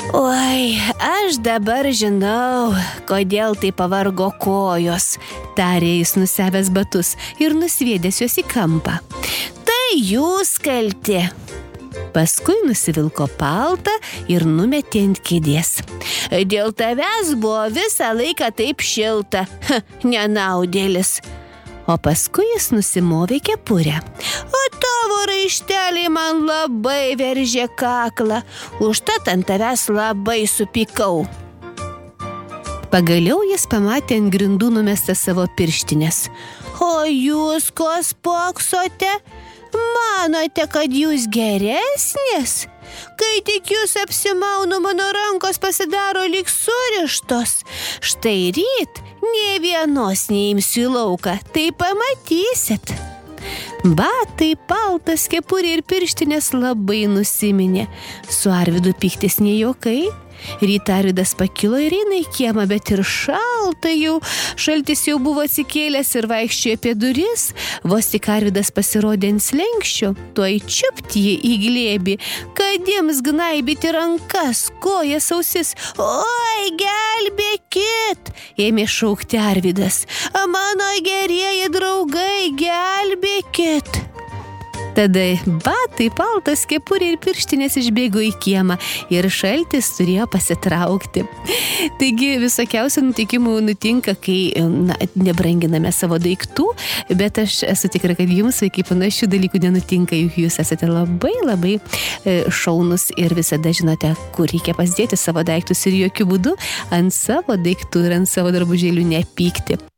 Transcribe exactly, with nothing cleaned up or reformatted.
Oi, aš dabar žinau, kodėl tai pavargo kojos, tarė jis nusevęs batus ir nusviedęs juos į kampą. Tai jūs kalti. Paskui nusivilko paltą ir numetė ant kėdės. Dėl tavęs buvo visą laiką taip šilta, ha, nenaudėlis. O paskui jis nusimovė kepurę. O tavo raišteliai man labai veržė kaklą, užtat ant tavęs labai supykau. Pagaliau jis pamatė ant grindų numestas savo pirštinės. O jūs ko spoksote? Manote, kad jūs geresnis? Kai tik jūs apsimaunu, mano rankos pasidaro lyg surištos. Štai ryt nė vienos neimsiu į lauką, tai pamatysit. Batai, paltas, kepurė ir pirštinės labai nusiminė. Su Arvydu pyktis ne juokai. Rytą Arvydas pakilo ir eina į kiemą, bet ir šalta jau. Šaltis jau buvo atsikėlęs ir vaikščiojo apie duris. Vos tik Arvydas pasirodė ant slenksčio, tuoj čiupt jį į glėbį, kad jiems gnaibyti rankas, kojas, ausis. Oi, gelbėkit! Ėmė šaukti Arvydas. Mano gerieji draugai, gelbėkit! Tada batai, paltas, kepurė ir pirštinės išbėgo į kiemą ir šaltis turėjo pasitraukti. Taigi visokiausių nutikimų nutinka, kai na, nebranginame savo daiktų, bet aš esu tikra, kad jums, vaikai, panašių dalykų nenutinka, juk jūs esate labai, labai šaunus ir visada žinote, kur reikia pasidėti savo daiktus ir jokių būdų ant savo daiktų ir ant savo drabužėlių nepykti.